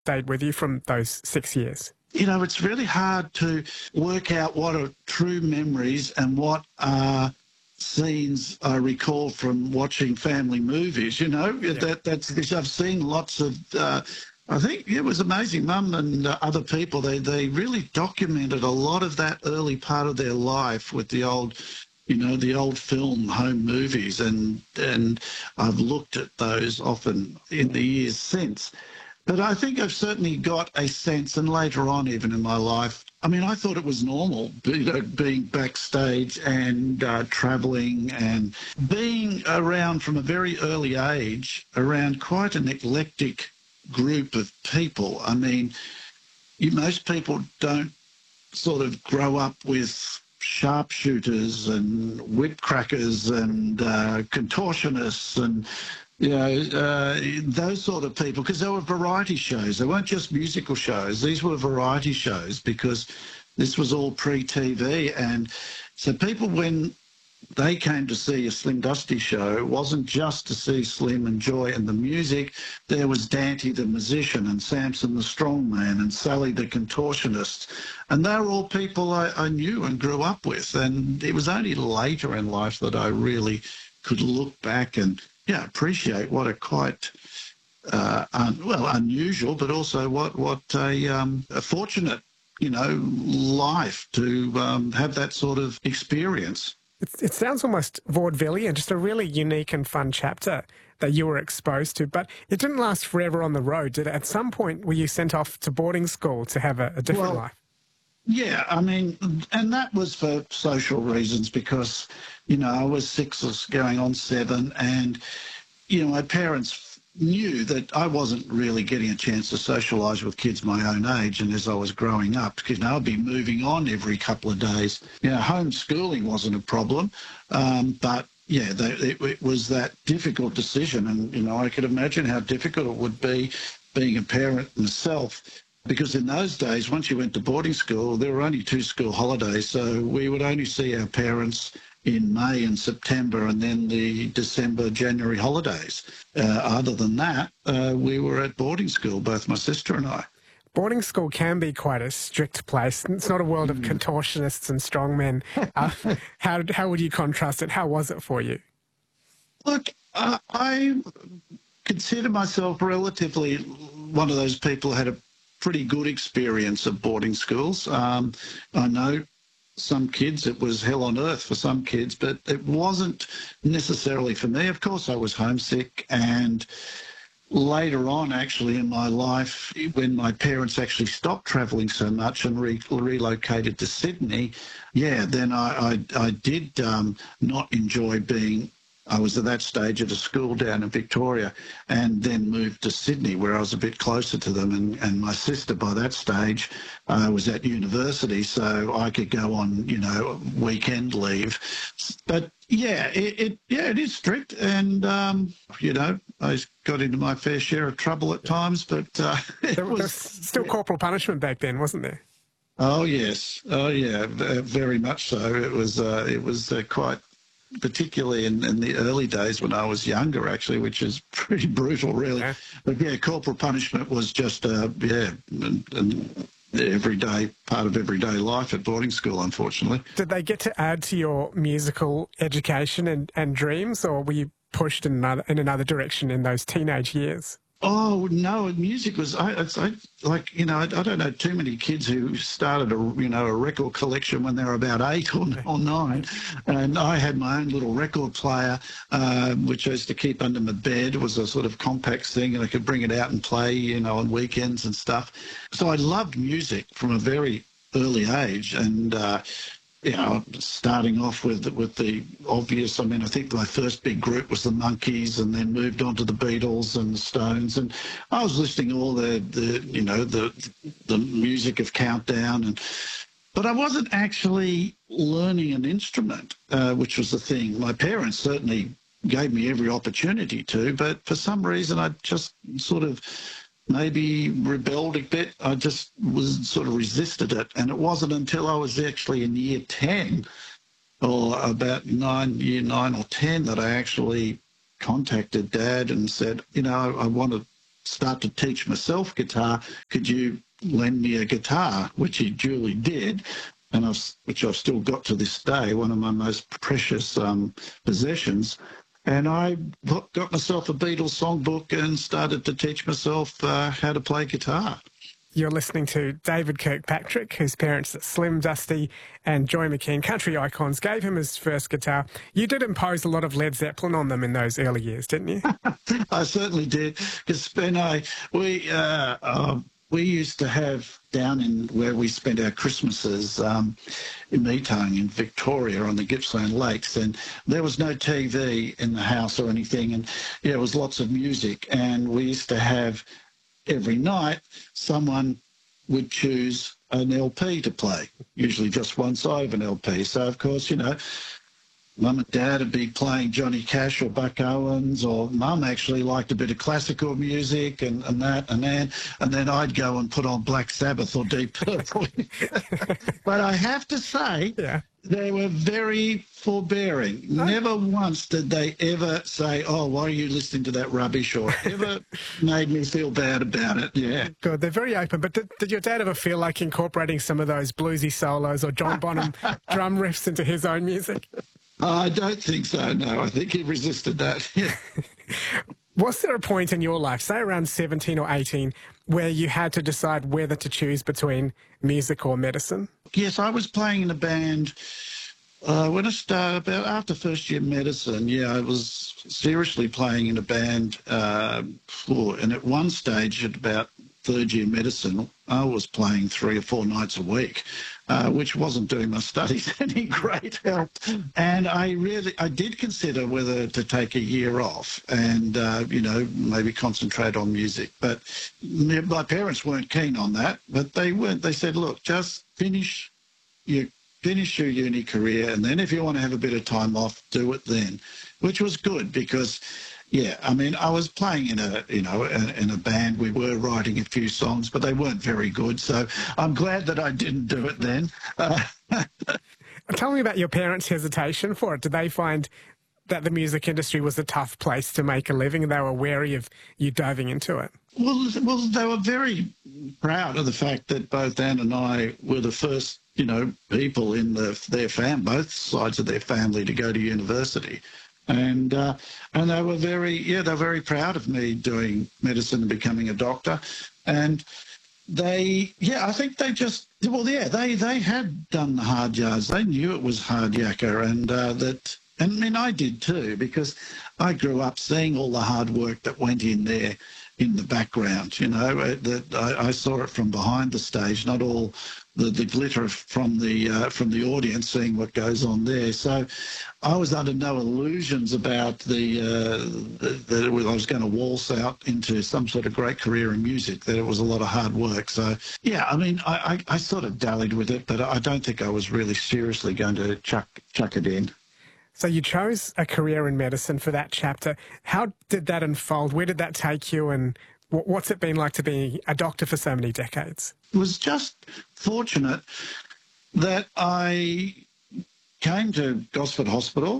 stayed with you from those 6 years? You know, it's really hard to work out what are true memories and what are scenes I recall from watching family movies. You know, that's because I've seen lots of. I think it was amazing. Mum and other people, they really documented a lot of that early part of their life with the old, you know, the old film home movies, and I've looked at those often in the years since. But I think I've certainly got a sense, and later on even in my life, I mean, I thought it was normal, you know, being backstage and travelling and being around from a very early age, around quite an eclectic group of people. I mean, most people don't sort of grow up with sharpshooters and whipcrackers and contortionists and those sort of people, because they were variety shows. They weren't just musical shows. These were variety shows because this was all pre-TV. And so people, when they came to see a Slim Dusty show, it wasn't just to see Slim and Joy and the music. There was Dante the musician and Samson the strongman and Sally the contortionist. And they were all people I knew and grew up with. And it was only later in life that I really could look back and appreciate what a quite unusual, but also what a fortunate, you know, life to have that sort of experience. It sounds almost vaudevillian, just a really unique and fun chapter that you were exposed to, but it didn't last forever on the road, did it? At some point, were you sent off to boarding school to have a different life? Yeah, I mean, and that was for social reasons because, you know, I was 6 going on 7 and, you know, my parents knew that I wasn't really getting a chance to socialise with kids my own age, and as I was growing up, because, you know, I'd be moving on every couple of days. You know, homeschooling wasn't a problem, but yeah, it was that difficult decision, and, you know, I could imagine how difficult it would be being a parent myself. Because in those days, once you went to boarding school, there were only 2 school holidays, so we would only see our parents in May and September and then the December, January holidays. Other than that, we were at boarding school, both my sister and I. Boarding school can be quite a strict place. It's not a world of contortionists and strongmen. How would you contrast it? How was it for you? Look, I consider myself relatively one of those people who had a pretty good experience of boarding schools. I know some kids, it was hell on earth for some kids, but it wasn't necessarily for me. Of course, I was homesick, and later on, actually, in my life, when my parents actually stopped travelling so much and relocated to Sydney, then I did not enjoy being. I was at that stage at a school down in Victoria and then moved to Sydney where I was a bit closer to them. And my sister by that stage was at university, so I could go on, you know, weekend leave. But it is strict. And, you know, I got into my fair share of trouble at times, but there was still corporal punishment back then, wasn't there? Oh, yes. Oh, yeah, very much so. It was quite... particularly in the early days when I was younger, actually, which is pretty brutal, really. Yeah. But, yeah, corporal punishment was just, an everyday part of everyday life at boarding school, unfortunately. Did they get to add to your musical education and dreams, or were you pushed in another direction in those teenage years? Oh, no, music was, I don't know too many kids who started a record collection when they were about 8 or 9. And I had my own little record player, which I used to keep under my bed. It was a sort of compact thing, and I could bring it out and play, you know, on weekends and stuff. So I loved music from a very early age, and, you know, starting off with the obvious. I mean, I think my first big group was the Monkees, and then moved on to the Beatles and the Stones. And I was listening all the music of Countdown, but I wasn't actually learning an instrument, which was the thing. My parents certainly gave me every opportunity to, but for some reason I just sort of maybe rebelled a bit. I just was sort of resisted it. And it wasn't until I was actually in year 10 or about year 9 or 10 that I actually contacted Dad and said, you know, I want to start to teach myself guitar. Could you lend me a guitar? Which he duly did, and which I've still got to this day, one of my most precious possessions. And I got myself a Beatles songbook and started to teach myself how to play guitar. You're listening to David Kirkpatrick, whose parents, Slim, Dusty and Joy McKean, country icons, gave him his first guitar. You did impose a lot of Led Zeppelin on them in those early years, didn't you? I certainly did, because Ben, we used to have down in where we spent our Christmases in Meetung in Victoria on the Gippsland Lakes, and there was no TV in the house or anything, and yeah, it was lots of music, and we used to have every night someone would choose an LP to play, usually just one side of an LP. So, of course, Mum and Dad would be playing Johnny Cash or Buck Owens, or Mum actually liked a bit of classical music and then I'd go and put on Black Sabbath or Deep Purple. But I have to say, they were very forbearing. Never once did they ever say, "Oh, why are you listening to that rubbish?" or ever made me feel bad about it. Yeah. Good. They're very open. But did your dad ever feel like incorporating some of those bluesy solos or John Bonham drum riffs into his own music? I don't think so, no. I think he resisted that. Was there a point in your life, say around 17 or 18, where you had to decide whether to choose between music or medicine? Yes, I was playing in a band when I started, about after first year medicine. Yeah, I was seriously playing in a band. And at one stage, at about third year medicine, I was playing 3 or 4 nights a week, which wasn't doing my studies any great help. And I did consider whether to take a year off and, maybe concentrate on music. But my parents weren't keen on that, but they weren't. They said, look, just finish your uni career, and then if you want to have a bit of time off, do it then, which was good because, yeah, I mean, I was playing in a band. We were writing a few songs, but they weren't very good. So I'm glad that I didn't do it then. Tell me about your parents' hesitation for it. Did they find that the music industry was a tough place to make a living and they were wary of you diving into it? Well, they were very proud of the fact that both Anne and I were the first, people in both sides of their family to go to university. And they were very proud of me doing medicine and becoming a doctor. And I think they had done the hard yards. They knew it was hard yakka, and I did too, because I grew up seeing all the hard work that went in there in the background. That I saw it from behind the stage, not all the glitter from the audience, seeing what goes on there. So I was under no illusions about that I was going to waltz out into some sort of great career in music, that it was a lot of hard work. So, yeah, I mean, I sort of dallied with it, but I don't think I was really seriously going to chuck it in. So you chose a career in medicine for that chapter. How did that unfold? Where did that take you, and what's it been like to be a doctor for so many decades? It was just fortunate that I came to Gosford Hospital,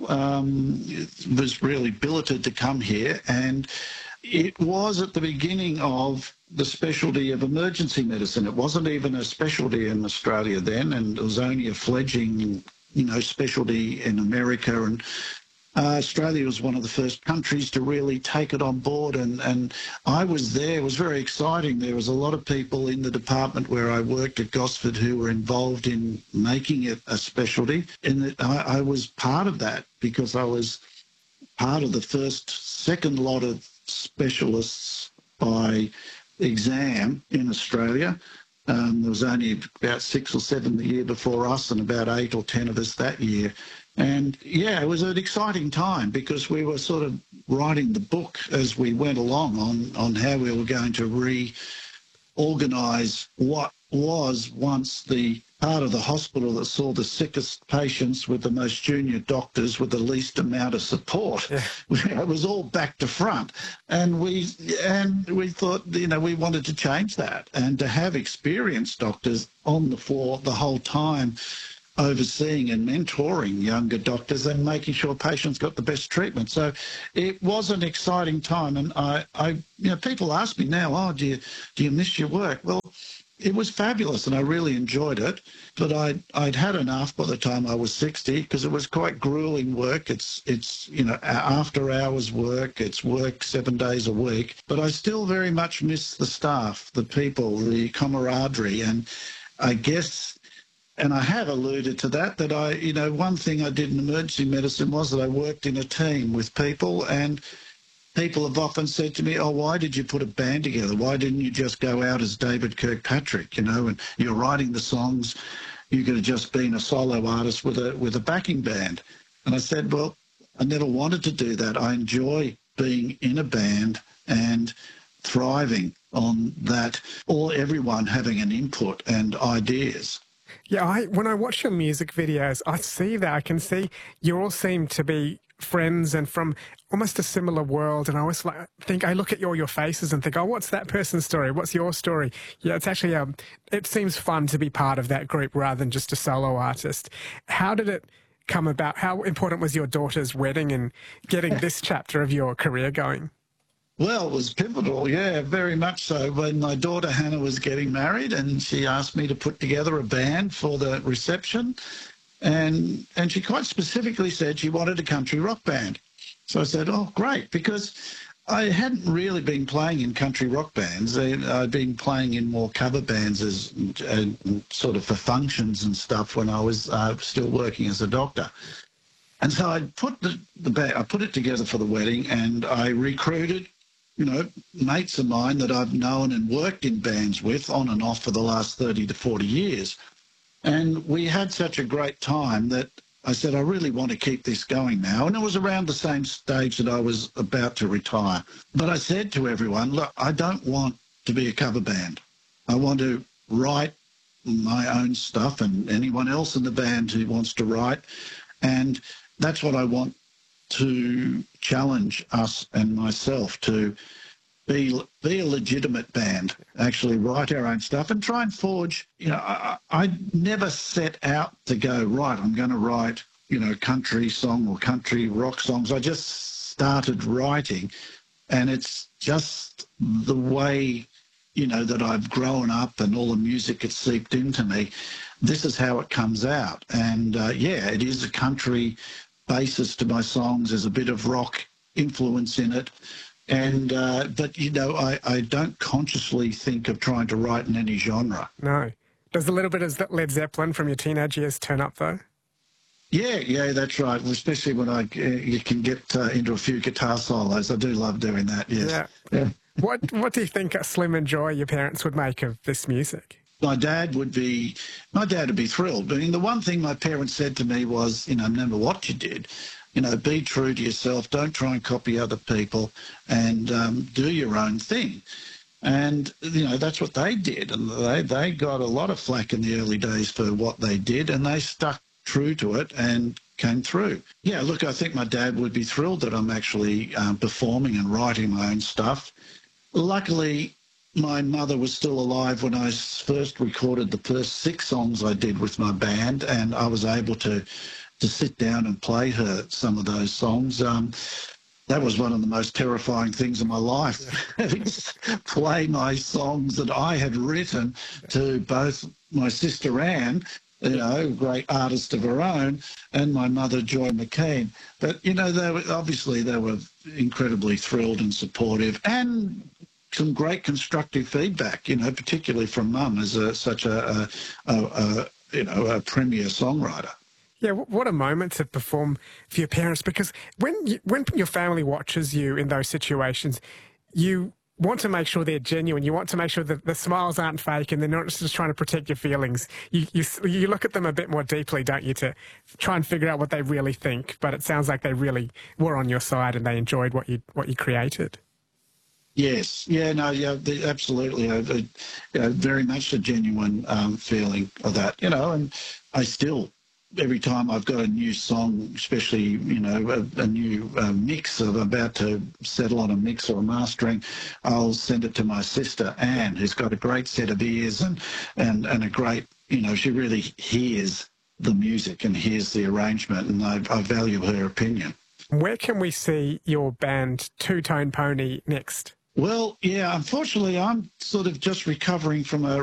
was really billeted to come here, and it was at the beginning of the specialty of emergency medicine. It wasn't even a specialty in Australia then, and it was only a fledgling specialty in America, and Australia was one of the first countries to really take it on board, and I was there. It was very exciting. There was a lot of people in the department where I worked at Gosford who were involved in making it a specialty, and I was part of that because I was part of the second lot of specialists by exam in Australia. There was only about 6 or 7 the year before us and about 8 or 10 of us that year. And, yeah, it was an exciting time because we were sort of writing the book as we went along on how we were going to reorganise what was once the part of the hospital that saw the sickest patients with the most junior doctors with the least amount of support. Yeah. It was all back to front. And we thought, we wanted to change that and to have experienced doctors on the floor the whole time. overseeing and mentoring younger doctors and making sure patients got the best treatment. So it was an exciting time. And people ask me now, oh, do you miss your work? Well, it was fabulous and I really enjoyed it, but I'd had enough by the time I was 60 because it was quite grueling work. It's after hours work, it's work 7 days a week, but I still very much miss the staff, the people, the camaraderie, and I guess, and I have alluded to that one thing I did in emergency medicine was that I worked in a team with people, and people have often said to me, oh, why did you put a band together? Why didn't you just go out as David Kirkpatrick, and you're writing the songs, you could have just been a solo artist with a backing band. And I said, well, I never wanted to do that. I enjoy being in a band and thriving on that, or everyone having an input and ideas. Yeah, when I watch your music videos, I see that. I can see you all seem to be friends and from almost a similar world. And I always I look at your faces and think, oh, what's that person's story? What's your story? Yeah, it's actually, it seems fun to be part of that group rather than just a solo artist. How did it come about? How important was your daughter's wedding and getting this chapter of your career going? Well, it was pivotal, yeah, very much so. When my daughter Hannah was getting married and she asked me to put together a band for the reception, and she quite specifically said she wanted a country rock band. So I said, oh, great, because I hadn't really been playing in country rock bands. I'd been playing in more cover bands and sort of for functions and stuff when I was still working as a doctor. And so I put I put it together for the wedding, and I recruited mates of mine that I've known and worked in bands with on and off for the last 30 to 40 years. And we had such a great time that I said, I really want to keep this going now. And it was around the same stage that I was about to retire. But I said to everyone, look, I don't want to be a cover band. I want to write my own stuff and anyone else in the band who wants to write. And that's what I want to challenge us and myself to be a legitimate band, actually write our own stuff and try and forge. I never set out to go, right, I'm going to write, country song or country rock songs. I just started writing, and it's just the way, that I've grown up and all the music that's seeped into me. This is how it comes out. And it is a country basis to my songs. There's a bit of rock influence in it. And but I don't consciously think of trying to write in any genre. No. Does a little bit of Led Zeppelin from your teenage years turn up though? Yeah, that's right. Especially when you can get into a few guitar solos. I do love doing that. Yes. Yeah. What do you think Slim and Joy, your parents, would make of this music? My dad would be thrilled. I mean, the one thing my parents said to me was, no matter what you did, be true to yourself. Don't try and copy other people, and do your own thing. And, that's what they did. And they got a lot of flack in the early days for what they did, and they stuck true to it and came through. Yeah, look, I think my dad would be thrilled that I'm actually performing and writing my own stuff. Luckily, my mother was still alive when I first recorded the first 6 songs I did with my band, and I was able to sit down and play her some of those songs. That was one of the most terrifying things in my life, having to play my songs that I had written to both my sister Anne, great artist of her own, and my mother Joy McKean. But, they were incredibly thrilled and supportive, and some great constructive feedback, particularly from Mum as such a premier songwriter. Yeah, what a moment to perform for your parents, because when your family watches you in those situations, you want to make sure they're genuine. You want to make sure that the smiles aren't fake and they're not just trying to protect your feelings. You look at them a bit more deeply, don't you, to try and figure out what they really think. But it sounds like they really were on your side and they enjoyed what you created. Yes. Yeah, no, yeah, absolutely. Very much a genuine feeling of that, and I still, every time I've got a new song, especially, a new mix, I'm about to settle on a mix or a mastering, I'll send it to my sister, Anne, who's got a great set of ears and a great, she really hears the music and hears the arrangement, and I value her opinion. Where can we see your band Two Tone Pony next? Well, yeah, unfortunately, I'm sort of just recovering from a